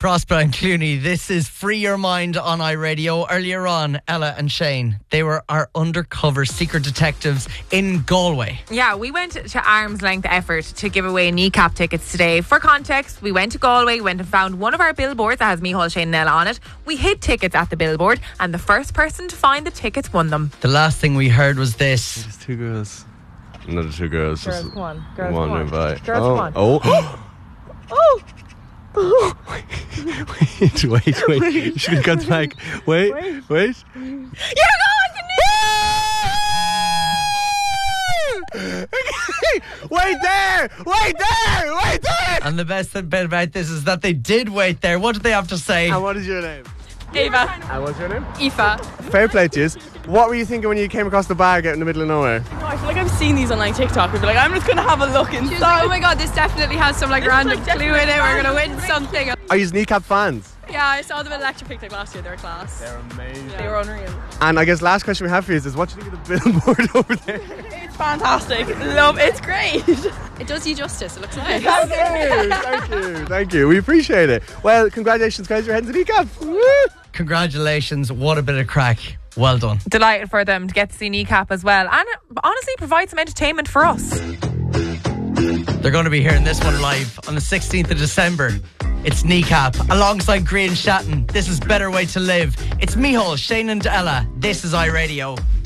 Prosper and Clooney, this is Free Your Mind on iRadio. Earlier on, Ella and Shane, they were our undercover secret detectives in Galway. Yeah, we went to arm's length effort to give away kneecap tickets today. For context, we went to Galway, went and found one of our billboards that has Micheál, Shane and Ella on it. We hid tickets at the billboard and the first person to find the tickets won them. The last thing we heard was this. There's two girls. Another two girls. Girls, Just come on. Girls, one come on. invite. Girls, oh. come on. Oh. Oh! wait. You should have gone back. Wait. You're going Wait there! And the best bit about this is that they did wait there. What did they have to say? And what is your name? Ava. And what's your name? Aoife. Fair play to you. What were you thinking when you came across the bag out in the middle of nowhere? Oh, I feel like I've seen these on like TikTok. I'd be like, I'm just going to have a look inside. She was like, oh my god, this definitely has some like random clue in it. We're going to win something. Are you kneecap fans? Yeah, I saw them at Electric Picnic last year. They were class. They're amazing. They were unreal. And I guess last question we have for you is what do you think of the billboard over there? It's fantastic. It's great. It does you justice. It looks nice. Thank you. We appreciate it. Well, congratulations guys, you're heading to kneecap. Woo! Congratulations. What a bit of crack. Well done. Delighted for them to get to see kneecap as well. And honestly, provide some entertainment for us. They're going to be hearing this one live on the 16th of December. It's Kneecap alongside Grian Shatton. This is Better Way to Live. It's Micheál, Shane and Ella. This is iRadio.